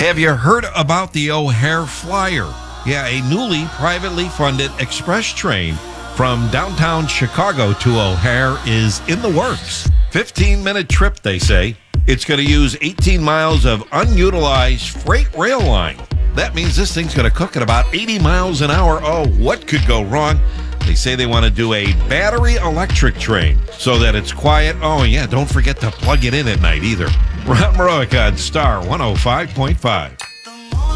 Have you heard about the O'Hare Flyer? Yeah, a newly privately funded express train from downtown Chicago to O'Hare is in the works. 15-minute trip, they say. It's going to use 18 miles of unutilized freight rail line. That means this thing's going to cook at about 80 miles an hour. Oh, what could go wrong? They say they want to do a battery electric train so that it's quiet. Oh, yeah, don't forget to plug it in at night either. Ron Maroica on Star 105.5.